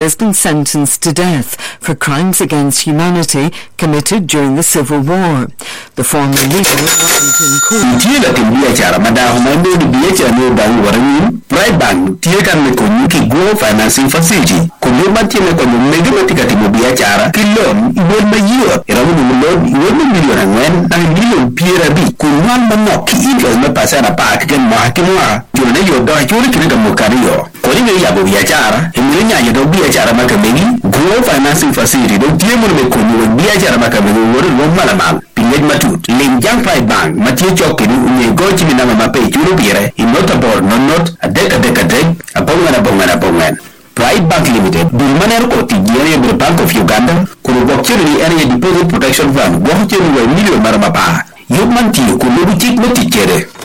has been sentenced to death for crimes against humanity committed during the Civil War. The former leader of Washington Court. Tiega ke biashara madaho mambo ni biashara no bangu warani. Pride Bank tiega mekonyu ki Go Financing Facility. Kumema tiega kwa mega matikati mo biashara kilon iwe mayiwa iramu mulon iwe milioni ngwen na milioni piera bi kunwan manok ki interest me pasana park ken mahakimwa jona yo do churi kile mokariyo koni ngi yabo biashara imuri nyanya do biashara makameni Go Financing Facility do tiemo me konyu biashara makameni wori lo malamal pingej matut linjang Pride Bank matie chokini unye gochi ni nama mape churu bire inotable not adek abongan Pride Bank Limited bulmaner ko tijere bre Bank of Uganda kuru bokchiri area deposit protection fund go chiri wa million marama pa yubman ti ku lobi tik no tikere